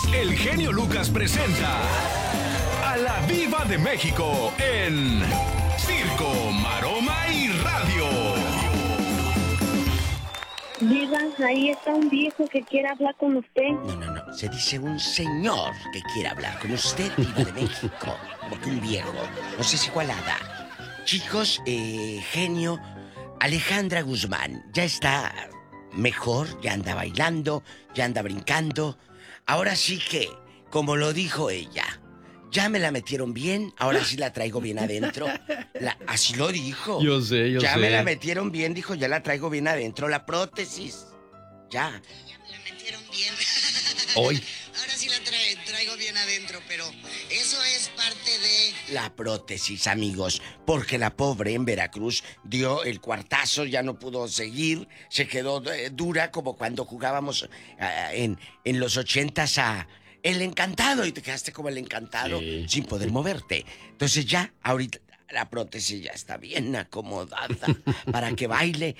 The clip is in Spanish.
el genio Lucas presenta a la Diva de México en Circo, Maroma y Radio. Diva, ahí está un viejo que quiere hablar con usted. No. Se dice un señor que quiere hablar con usted, Diva de México. Porque un viejo. No sé si cuál hada. Chicos, genio, Alejandra Guzmán ya está mejor, ya anda bailando, ya anda brincando. Ahora sí que, como lo dijo ella, ya me la metieron bien, ahora sí la traigo bien adentro. Así lo dijo. Yo sé. Ya me la metieron bien, dijo, ya la traigo bien adentro. La prótesis. Ya. Ya me la metieron bien. Hoy. Ahora sí la traigo bien adentro, pero eso es parte de... La prótesis, amigos, porque la pobre en Veracruz dio el cuartazo, ya no pudo seguir, se quedó dura como cuando jugábamos en los 80s a El Encantado y te quedaste como el encantado sin poder moverte. Entonces ya, ahorita la prótesis ya está bien acomodada para que baile